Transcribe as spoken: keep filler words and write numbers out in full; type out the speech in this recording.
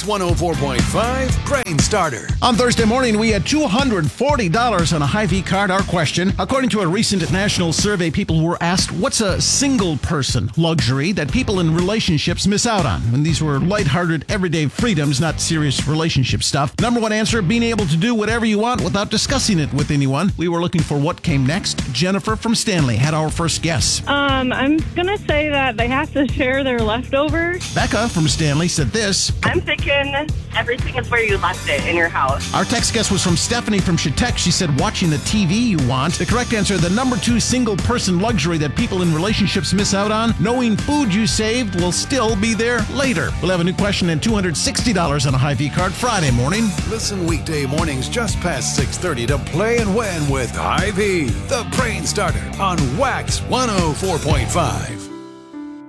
Wax one oh four point five Brain Starter. On Thursday morning, we had two hundred forty dollars on a Hy-Vee card. Our question, according to a recent national survey, people were asked, what's a single-person luxury that people in relationships miss out on? And these were lighthearted, everyday freedoms, not serious relationship stuff. Number one answer, being able to do whatever you want without discussing it with anyone. We were looking for what came next. Jennifer from Stanley had our first guess. Um, I'm going to say that they have to share their leftovers. Becca from Stanley said this. I'm thinking everything is where you left it in your house. Our text guess was from Stephanie from Chautauqua. She said watching the T V you want. The correct answer, the number two single-person luxury that people in relationships miss out on, knowing food you saved will still be there later. We'll have a new question and two hundred sixty dollars on a Hy-Vee card Friday morning. Listen weekday mornings just past six thirty to Play and Win with Hy-Vee, the Brain Starter on Wax one oh four point five.